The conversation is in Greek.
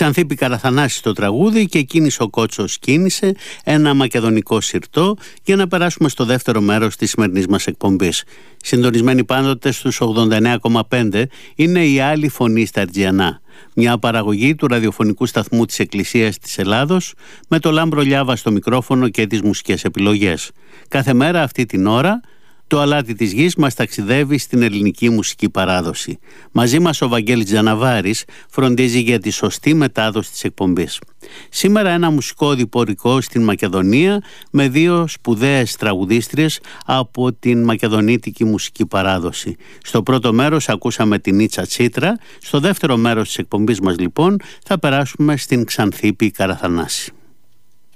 Ξανθίπη Καραθανάση το τραγούδι και «Κίνησε ο κότσος κίνησε», ένα μακεδονικό συρτό, για να περάσουμε στο δεύτερο μέρος της σημερινής μας εκπομπής. Συντονισμένοι πάντοτε στους 89,5 είναι η Άλλη Φωνή στα Αιτζιανά, μια παραγωγή του ραδιοφωνικού σταθμού της Εκκλησίας της Ελλάδος, με το Λάμπρο Λιάβα στο μικρόφωνο και τις μουσικές επιλογές. Κάθε μέρα αυτή την ώρα το αλάτι της γης μας ταξιδεύει στην ελληνική μουσική παράδοση. Μαζί μας ο Βαγγέλης Τζαναβάρης φροντίζει για τη σωστή μετάδοση της εκπομπής. Σήμερα ένα μουσικό διπορικό στην Μακεδονία με δύο σπουδαίες τραγουδίστριες από την μακεδονίτικη μουσική παράδοση. Στο πρώτο μέρος ακούσαμε την Ίτσα Τσίτρα, στο δεύτερο μέρος της εκπομπής μας λοιπόν θα περάσουμε στην Ξανθίπη Καραθανάση.